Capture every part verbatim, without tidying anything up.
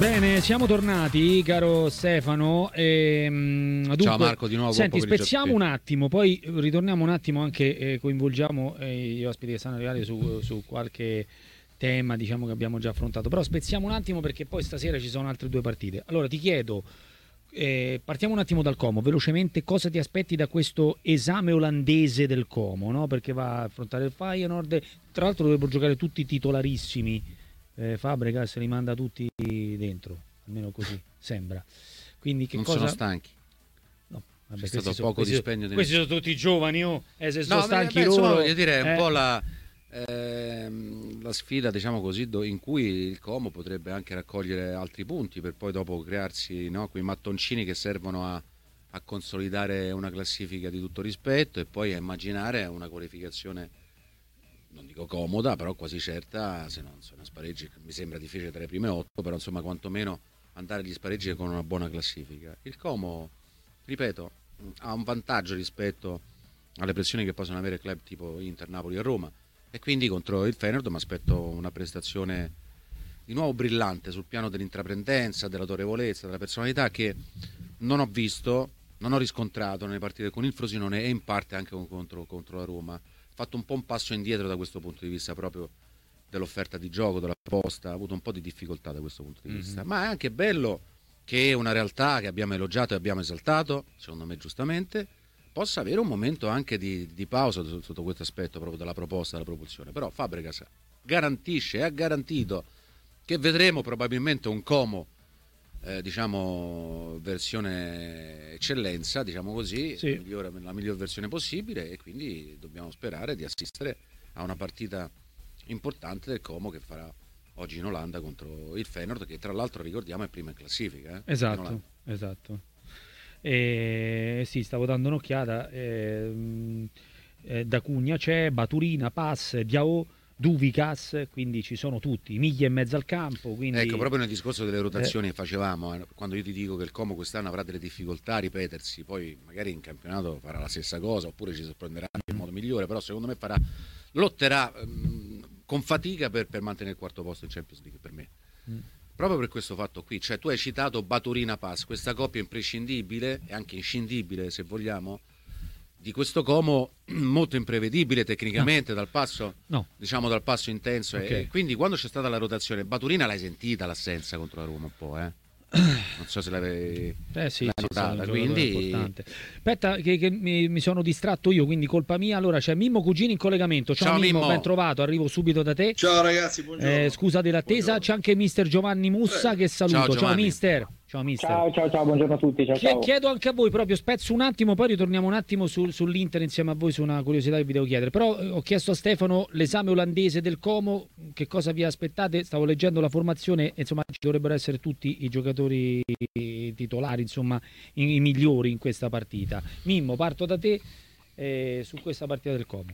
Bene, siamo tornati, caro Stefano. E, dunque, ciao Marco, di nuovo. Senti, spezziamo un attimo, poi ritorniamo un attimo anche, eh, coinvolgiamo eh, gli ospiti che stanno arrivando su, su qualche tema, diciamo, che abbiamo già affrontato. Però spezziamo un attimo perché poi stasera ci sono altre due partite. Allora ti chiedo, eh, partiamo un attimo dal Como, velocemente, cosa ti aspetti da questo esame olandese del Como, no? Perché va a affrontare il Feyenoord, tra l'altro dovrebbero giocare tutti titolarissimi. Eh, Fabregas li manda tutti dentro, almeno così sembra. Quindi che non cosa... sono stanchi. No, vabbè, è stato sono, poco questi, dispendio di questi sono tutti giovani, oh. eh, se sono no, stanchi beh, loro. insomma, voglio dire, è un eh... po' la, ehm, la sfida, diciamo così, do, in cui il Como potrebbe anche raccogliere altri punti per poi dopo crearsi, no, quei mattoncini che servono a, a consolidare una classifica di tutto rispetto e poi a immaginare una qualificazione, non dico comoda, però quasi certa, se non, se non spareggi, mi sembra difficile tra le prime otto, però insomma quantomeno andare agli spareggi con una buona classifica. Il Como, ripeto, ha un vantaggio rispetto alle pressioni che possono avere club tipo Inter, Napoli e Roma, e quindi contro il Feyenoord mi aspetto una prestazione di nuovo brillante sul piano dell'intraprendenza, dell'autorevolezza, della personalità, che non ho visto, non ho riscontrato nelle partite con il Frosinone e in parte anche contro, contro la Roma. Fatto un po' un passo indietro da questo punto di vista proprio dell'offerta di gioco, della proposta, ha avuto un po' di difficoltà da questo punto di vista, mm-hmm. ma è anche bello che una realtà che abbiamo elogiato e abbiamo esaltato, secondo me giustamente, possa avere un momento anche di, di pausa sotto questo aspetto proprio della proposta, della propulsione. Però Fabregas garantisce e ha garantito che vedremo probabilmente un Como Eh, diciamo versione eccellenza, diciamo così, sì. la, migliore, la miglior versione possibile, e quindi dobbiamo sperare di assistere a una partita importante del Como che farà oggi in Olanda contro il Feyenoord, che tra l'altro ricordiamo è prima in classifica. Eh, esatto, in esatto. E, sì, stavo dando un'occhiata. Eh, eh, da Cugna c'è Baturina, Pass, Diao, Duvikas, quindi ci sono tutti, miglia e mezzo al campo. Quindi... Ecco, proprio nel discorso delle rotazioni che eh. facevamo, eh, quando io ti dico che il Como quest'anno avrà delle difficoltà a ripetersi, poi magari in campionato farà la stessa cosa, oppure ci sorprenderà in modo migliore, però secondo me farà, lotterà ehm, con fatica per, per mantenere il quarto posto in Champions League, per me. Mm. Proprio per questo fatto qui, cioè tu hai citato Baturina Pass, questa coppia imprescindibile e anche inscindibile, se vogliamo, di questo Como molto imprevedibile tecnicamente, no. dal passo no. diciamo dal passo intenso, okay. E quindi quando c'è stata la rotazione Baturina l'hai sentita l'assenza contro la Roma un po', eh? Non so se l'avevi eh sì, l'hai sì, notata, quindi aspetta che, che mi, mi sono distratto io, quindi colpa mia. Allora c'è Mimmo Cugini in collegamento. Ciao, Ciao Mimmo, Mimmo, ben trovato, arrivo subito da te. Ciao ragazzi, buongiorno. Eh, scusa dell'attesa, c'è anche mister Giovanni Mussa, eh. che saluto. Ciao, ciao mister. Ciao mister. Ciao, ciao, ciao, buongiorno a tutti. Ciao, ciao. Chiedo anche a voi, proprio spezzo un attimo, poi ritorniamo un attimo sul, sull'Inter insieme a voi, su una curiosità che vi devo chiedere. Però eh, ho chiesto a Stefano l'esame olandese del Como, che cosa vi aspettate? Stavo leggendo la formazione, insomma ci dovrebbero essere tutti i giocatori titolari, insomma i, i migliori in questa partita. Mimmo, parto da te eh, su questa partita del Como.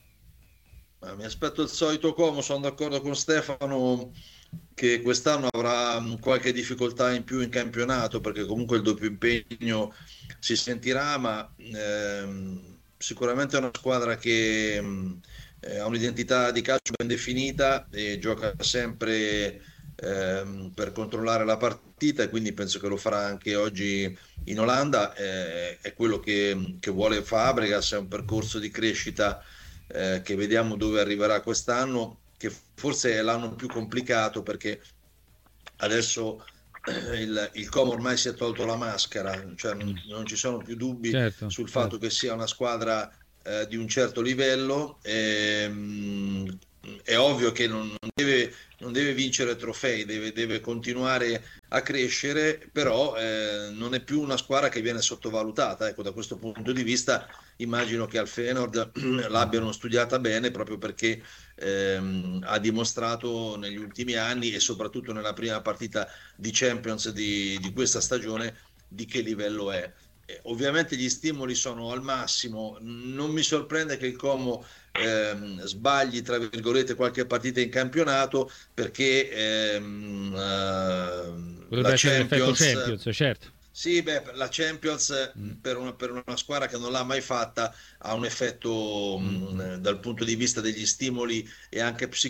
Ma mi aspetto il solito Como, sono d'accordo con Stefano che quest'anno avrà qualche difficoltà in più in campionato, perché comunque il doppio impegno si sentirà, ma ehm, sicuramente è una squadra che eh, ha un'identità di calcio ben definita e gioca sempre ehm, per controllare la partita, e quindi penso che lo farà anche oggi in Olanda. Eh, è quello che, che vuole Fabregas, è un percorso di crescita eh, che vediamo dove arriverà quest'anno, che forse è l'anno più complicato, perché adesso il, il Como ormai si è tolto la maschera, cioè non, non ci sono più dubbi certo, sul fatto certo. che sia una squadra eh, di un certo livello. E, mh, è ovvio che non, non, deve, non deve vincere trofei, deve, deve continuare a crescere, però eh, non è più una squadra che viene sottovalutata. Ecco, da questo punto di vista immagino che al Feyenoord l'abbiano studiata bene, proprio perché ehm, ha dimostrato negli ultimi anni, e soprattutto nella prima partita di Champions di, di questa stagione, di che livello è. Eh, ovviamente gli stimoli sono al massimo, non mi sorprende che il Como ehm, sbagli tra virgolette qualche partita in campionato, perché ehm, uh, la Champions, Champions certo. Sì, beh, la Champions mm. per, una, per una squadra che non l'ha mai fatta ha un effetto mm. mh, dal punto di vista degli stimoli e anche psicologici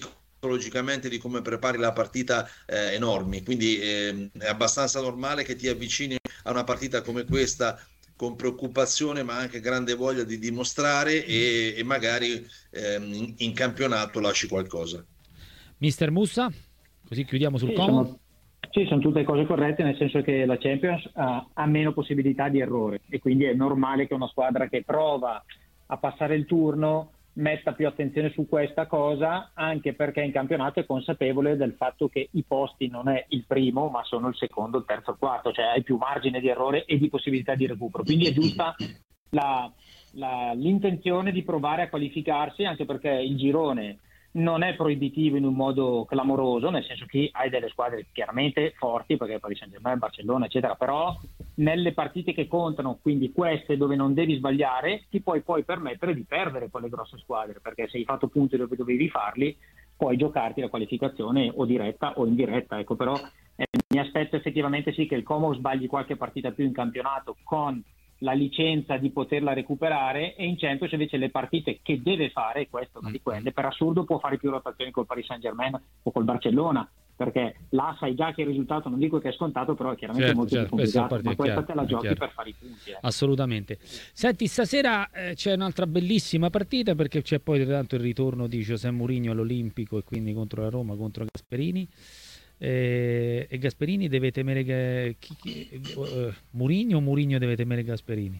psicologicamente di come prepari la partita eh, enormi, quindi eh, è abbastanza normale che ti avvicini a una partita come questa con preoccupazione ma anche grande voglia di dimostrare e, e magari ehm, in, in campionato lasci qualcosa. Mister Mussa, così chiudiamo sul Sì, Como. sono, sì, sono tutte cose corrette, nel senso che la Champions ha, ha meno possibilità di errore e quindi è normale che una squadra che prova a passare il turno metta più attenzione su questa cosa, anche perché in campionato è consapevole del fatto che i posti non è il primo ma sono il secondo, il terzo, il quarto, cioè hai più margine di errore e di possibilità di recupero, quindi è giusta la, la, l'intenzione di provare a qualificarsi, anche perché il girone non è proibitivo in un modo clamoroso, nel senso che hai delle squadre chiaramente forti, perché Paris Saint-Germain, Barcellona eccetera, però nelle partite che contano, quindi queste dove non devi sbagliare, ti puoi poi permettere di perdere con le grosse squadre, perché se hai fatto punti dove dovevi farli puoi giocarti la qualificazione o diretta o indiretta, ecco. Però eh, mi aspetto effettivamente sì che il Como sbagli qualche partita più in campionato con la licenza di poterla recuperare, e in Champions invece le partite che deve fare, questa è una di quelle, per assurdo può fare più rotazioni col Paris Saint-Germain o col Barcellona, perché là sai già che il risultato, non dico che è scontato, però è chiaramente certo, molto certo, più complicato, questa ma questa te la giochi chiaro. per fare i punti. Eh. Assolutamente. Senti, stasera eh, c'è un'altra bellissima partita, perché c'è poi tanto il ritorno di José Mourinho all'Olimpico e quindi contro la Roma, contro Gasperini. Eh, e Gasperini deve temere che, chi, chi, uh, Mourinho o Mourinho deve temere Gasperini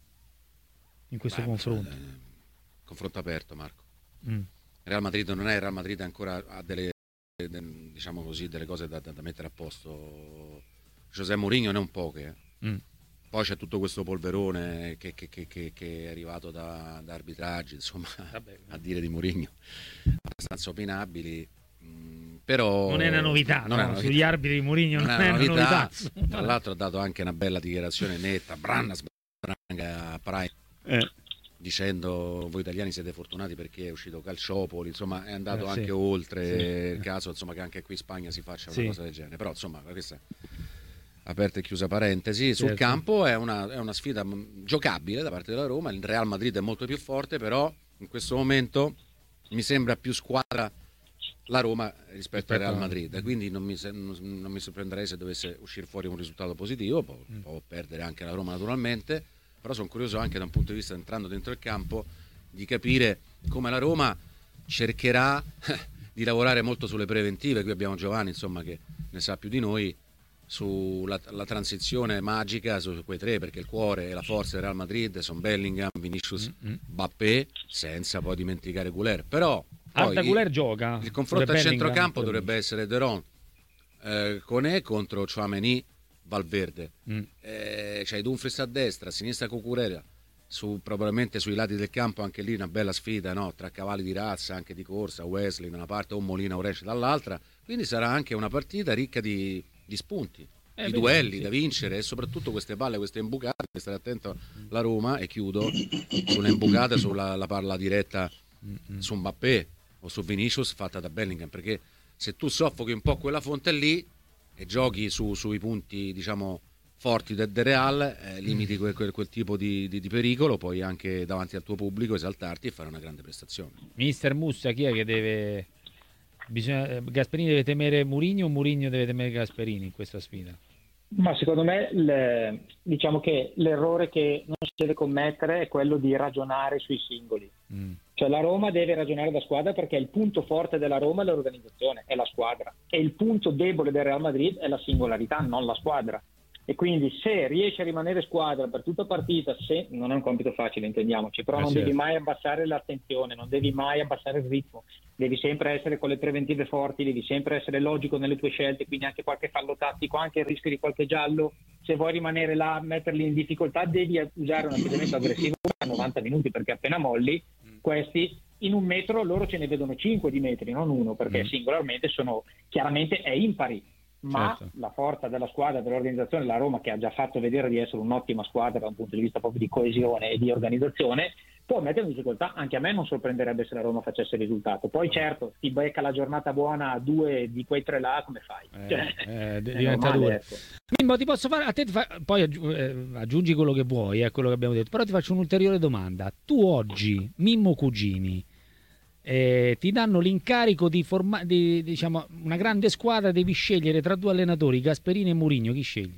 in questo Beh, confronto? Eh, confronto aperto, Marco. Mm. Real Madrid non è Real Madrid, ancora ha delle, diciamo così, delle cose da, da mettere a posto. José Mourinho ne è un poche. Eh. Mm. Poi c'è tutto questo polverone che, che, che, che, che è arrivato da, da arbitraggi, insomma, Vabbè. a dire di Mourinho, abbastanza opinabili. Mm, però non è una novità, no? no? Una sugli arbitri di Mourinho non, non è una novità. novità. Tra l'altro ha dato anche una bella dichiarazione netta, Brannas a Prime, eh. dicendo voi italiani siete fortunati perché è uscito Calciopoli, insomma è andato eh, anche sì. oltre sì. il caso, insomma, che anche qui in Spagna si faccia una sì. cosa del genere, però insomma questa aperta e chiusa parentesi. Sul certo. campo è una, è una sfida giocabile da parte della Roma, il Real Madrid è molto più forte, però in questo momento mi sembra più squadra la Roma rispetto al Real Madrid, quindi non mi, non, non mi sorprenderei se dovesse uscire fuori un risultato positivo, può, mm. può perdere anche la Roma naturalmente, però sono curioso anche da un punto di vista, entrando dentro il campo, di capire come la Roma cercherà di lavorare molto sulle preventive. Qui abbiamo Giovanni, insomma, che ne sa più di noi, sulla la transizione magica su quei tre, perché il cuore e la forza del Real Madrid sono Bellingham, Vinicius, mm-hmm. Mbappé, senza poi dimenticare Güler, però Arda Güler gioca. Il confronto a centrocampo dovrebbe essere De Ron, eh, Koné contro Tchouaméni, Valverde, mm. eh, c'hai Dumfries a destra, a sinistra Cucurella, su, probabilmente sui lati del campo anche lì una bella sfida, no? Tra cavalli di razza, anche di corsa, Wesley da una parte o Molina o Renzi dall'altra, quindi sarà anche una partita ricca di, di spunti, eh, di beh, duelli sì. da vincere, e soprattutto queste palle, queste imbucate, stare attento alla Roma, e chiudo sulle imbucate, sulla la palla diretta mm-hmm. su Mbappé o su Vinicius fatta da Bellingham, perché se tu soffochi un po' quella fonte lì e giochi su, sui punti, diciamo, forti del, del Real, eh, limiti quel, quel, quel tipo di, di, di pericolo, puoi anche davanti al tuo pubblico esaltarti e fare una grande prestazione. Mister Mussa, chi è che deve bisogna... Gasperini deve temere Mourinho o Mourinho deve temere Gasperini in questa sfida? Ma secondo me le, diciamo che l'errore che non si deve commettere è quello di ragionare sui singoli. Mm. Cioè la Roma deve ragionare da squadra, perché il punto forte della Roma è l'organizzazione, è la squadra, e il punto debole del Real Madrid è la singolarità, non la squadra. E quindi se riesci a rimanere squadra per tutta partita, se non è un compito facile, intendiamoci, però eh non certo. devi mai abbassare l'attenzione, non devi mai abbassare il ritmo, devi sempre essere con le preventive forti, devi sempre essere logico nelle tue scelte, quindi anche qualche fallo tattico, anche il rischio di qualche giallo, se vuoi rimanere là, metterli in difficoltà, devi usare un atteggiamento aggressivo a novanta minuti, perché appena molli questi in un metro loro ce ne vedono cinque di metri, non uno, perché mm. singolarmente sono chiaramente è impari. Ma certo. la forza della squadra, dell'organizzazione, la Roma, che ha già fatto vedere di essere un'ottima squadra da un punto di vista proprio di coesione e di organizzazione, può mettere in difficoltà. Anche a me non sorprenderebbe se la Roma facesse il risultato. Poi certo, ti becca la giornata buona a due di quei tre là, come fai? Eh, cioè, eh, diventa dura. Ecco. Mimmo, ti posso fare a te, fa... poi aggi- eh, aggiungi quello che vuoi, è eh, quello che abbiamo detto, però ti faccio un'ulteriore domanda. Tu oggi, Mimmo Cugini, eh, ti danno l'incarico di formare, diciamo, una grande squadra, devi scegliere tra due allenatori, Gasperini e Mourinho, chi scegli?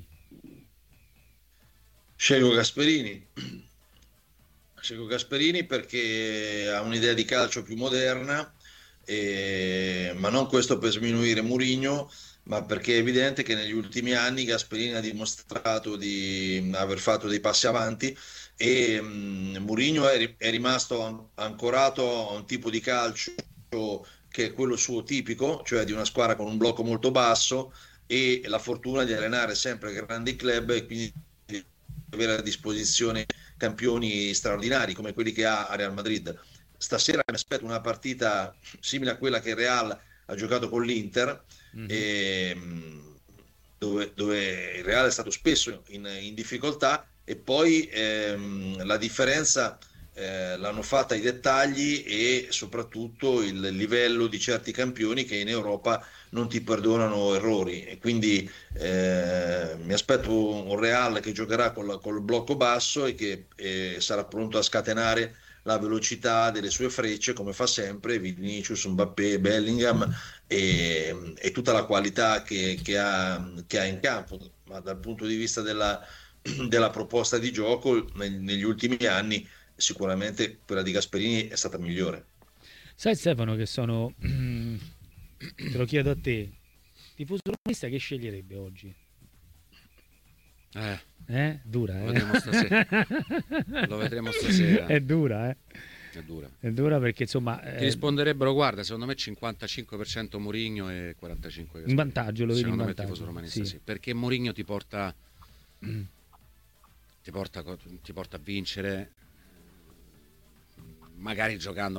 Scelgo Gasperini. Scelgo Gasperini perché ha un'idea di calcio più moderna, e... ma non questo per sminuire Mourinho, ma perché è evidente che negli ultimi anni Gasperini ha dimostrato di aver fatto dei passi avanti e um, Mourinho è, è rimasto an- ancorato a un tipo di calcio che è quello suo tipico, cioè di una squadra con un blocco molto basso e la fortuna di allenare sempre grandi club e quindi di avere a disposizione campioni straordinari come quelli che ha a Real Madrid. Stasera mi aspetto una partita simile a quella che il Real ha giocato con l'Inter, mm-hmm. e, dove, dove il Real è stato spesso in, in difficoltà e poi ehm, la differenza eh, l'hanno fatta i dettagli e soprattutto il livello di certi campioni che in Europa non ti perdonano errori, e quindi eh, mi aspetto un Real che giocherà col, col blocco basso e che eh, sarà pronto a scatenare la velocità delle sue frecce come fa sempre Vinicius, Mbappé, Bellingham e, e tutta la qualità che, che, ha, che ha in campo, ma dal punto di vista della, della proposta di gioco negli ultimi anni sicuramente quella di Gasperini è stata migliore. Sai Stefano che sono, te lo chiedo a te, tifoso romanista che sceglierebbe oggi? Eh, eh? Dura, lo eh? vedremo stasera. Lo vedremo stasera. È dura, eh? È dura. È dura perché insomma ti eh... risponderebbero, guarda, secondo me cinquantacinque per cento Mourinho e quarantacinque per cento in vantaggio, lo vedi in vantaggio. Secondo me tifoso romanista, sì. sì, perché Mourinho ti porta mm. ti porta ti porta a vincere, magari giocando,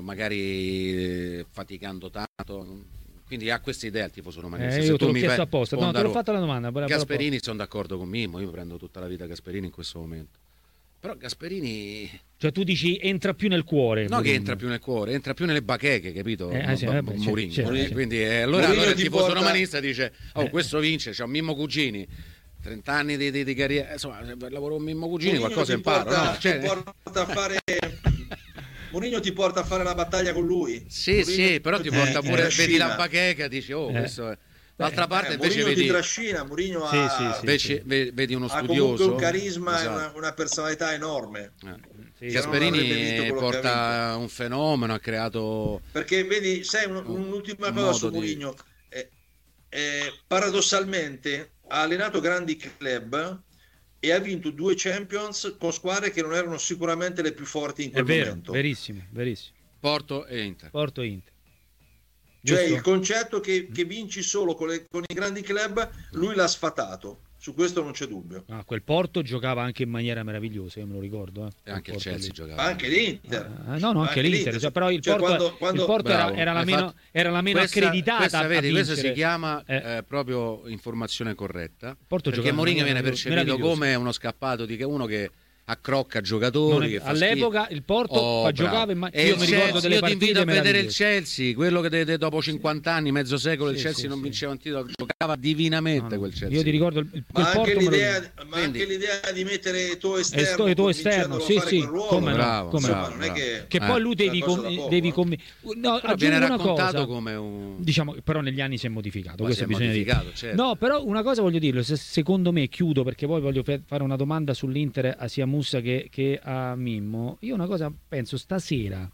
magari faticando tanto. Quindi ha questa idea il tifoso romanista. Eh, io te l'ho chiesto apposta, no, te l'ho fatto la domanda. Gasperini, sono d'accordo con Mimmo, io prendo tutta la vita Gasperini in questo momento. Però Gasperini... Cioè tu dici entra più nel cuore. No, Mourinho. Che entra più nel cuore, entra più nelle bacheche, capito? Eh, ah, sì, vabbè, Mourinho. Certo, certo. Quindi eh, allora, allora il tifoso porta... romanista dice, oh eh. questo vince, c'ha Mimmo Cugini, trenta anni di, di, di carriera, insomma, lavoro con Mimmo Cugini, Mourinho qualcosa impara. Porta, no? Cioè... Ti porta a fare... Mourinho ti porta a fare la battaglia con lui. Sì, Mourinho sì, però ti porta eh, pure, eh, vedi la bacheca, dici, oh, eh. questo è... D'altra parte eh, invece Mourinho vedi... ti trascina, Mourinho sì, ha... sì, sì, invece sì. vedi uno ha studioso. comunque un carisma esatto. e una, una personalità enorme. Eh. Sì, Gasperini porta un fenomeno, ha creato... Perché vedi, sai, un, un'ultima cosa su Mourinho. Di... Eh, eh, paradossalmente ha allenato grandi club e ha vinto due Champions con squadre che non erano sicuramente le più forti in quel è vero, momento. Verissimo, verissimo. Porto e Inter. Porto e Inter. Cioè Giusto? il concetto che, che vinci solo con, le, con i grandi club, lui l'ha sfatato. Su questo non c'è dubbio. Ah, quel Porto giocava anche in maniera meravigliosa, io me lo ricordo. Eh. E anche il Chelsea lì. giocava. Anche l'Inter. Ah, no, no, anche, anche l'Inter. l'Inter. Cioè, però il cioè, Porto, quando, quando... il Porto era, era, la meno, fatto... era la meno questa, accreditata. Questa, a vedi, vincere. Questa si chiama eh. Eh, proprio informazione corretta. Porto perché Mourinho viene percepito come uno scappato di uno che accrocca giocatori. Che all'epoca schifo. il Porto oh, giocava in ma- e io mi ricordo delle io ti invito a vedere il Chelsea, quello che de- de- dopo cinquanta anni, mezzo secolo, sì, il Chelsea sì, non sì. vinceva un titolo, giocava divinamente no, no. quel Chelsea. Io ti ricordo il, quel ma Porto anche l'idea, lo... ma anche l'idea di mettere tuo esterno, Esto, tuo esterno, sì, sì, come no, bravo, come bravo, no. bravo. Che, che poi lui devi, com- poco, devi eh. com- no, viene una raccontato cosa, come un diciamo, però negli anni si è modificato, Poi questo si è bisogna modificato, dire. certo. No, però una cosa voglio dirlo, se, secondo me chiudo perché poi voglio fe- fare una domanda sull'Inter a sia Mussa che, che a Mimmo. Io una cosa penso stasera,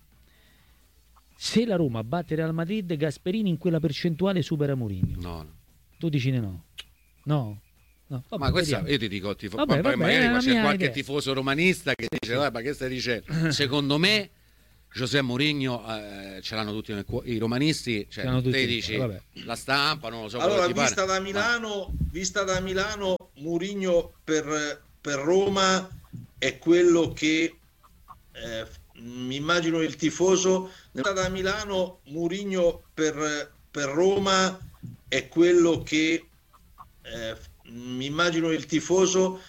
se la Roma batte Real Madrid, Gasperini in quella percentuale supera Mourinho. No, no. Tu dici no? No. No, vabbè, ma questa vediamo. io ti dico tifo- vabbè, ma poi vabbè, magari c'è qualche idea. tifoso romanista che dice vabbè, ma che stai dicendo? Secondo me José Mourinho eh, ce l'hanno tutti nel cuore, i romanisti, cioè te tutti, dici vabbè. La stampa, non lo so. Allora, ti vista pare. da Milano, ma... vista da Milano, Mourinho per, per Roma è quello che eh, mi immagino il tifoso da Milano. Mourinho per, per Roma è quello che eh, mi immagino il tifoso